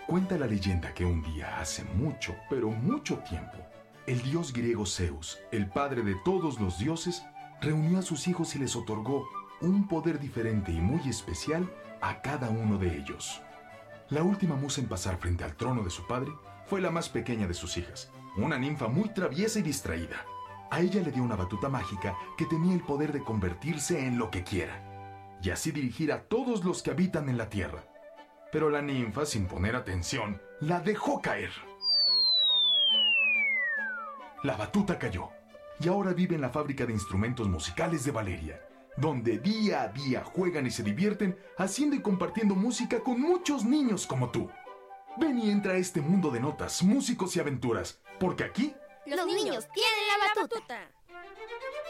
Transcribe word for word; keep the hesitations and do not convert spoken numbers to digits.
Cuenta la leyenda que un día, hace mucho, pero mucho tiempo, el dios griego Zeus, el padre de todos los dioses, reunió a sus hijos y les otorgó un poder diferente y muy especial a cada uno de ellos. La última musa en pasar frente al trono de su padre fue la más pequeña de sus hijas, una ninfa muy traviesa y distraída. A ella le dio una batuta mágica que tenía el poder de convertirse en lo que quiera, y así dirigir a todos los que habitan en la tierra. Pero la ninfa, sin poner atención, la dejó caer. La batuta cayó, y ahora vive en la fábrica de instrumentos musicales de Valeria, donde día a día juegan y se divierten haciendo y compartiendo música con muchos niños como tú. Ven y entra a este mundo de notas, músicos y aventuras, porque aquí los niños tienen la batuta.